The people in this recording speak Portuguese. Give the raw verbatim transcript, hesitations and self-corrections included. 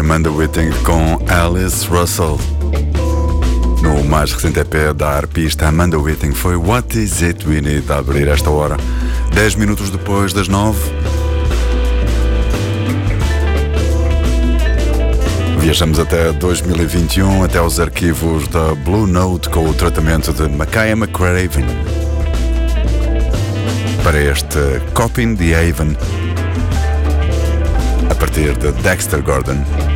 Amanda Whiting com Alice Russell. No mais recente E P da arpista Amanda Whiting foi What Is It We Need a abrir esta hora, dez minutos depois das nove. Viajamos até dois mil e vinte e um, até os arquivos da Blue Note com o tratamento de Makaya McCraven para este Coping the Haven a partir de Dexter Gordon.